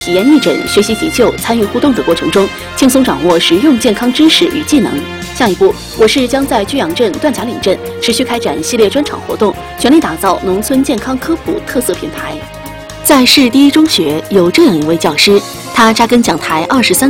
体验义诊、学习急救、参与互动的过程中，轻松掌握实用健康知识与技能。下一步，我市将在居阳镇、段甲岭镇持续开展系列专场活动，全力打造农村健康科普特色品牌。在市第一中学有这样一位教师，他扎根讲台23